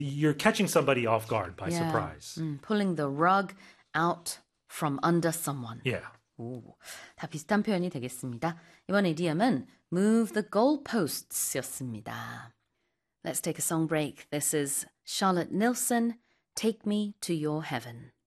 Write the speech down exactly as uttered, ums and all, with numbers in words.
you're catching somebody off guard by Yeah. surprise. 음, pulling the rug out from under someone. Yeah. 오, 다 비슷한 표현이 되겠습니다. 이번 이디엄은 move the goalposts 였습니다. Let's take a song break. This is Charlotte Nilsson, Take Me to Your Heaven.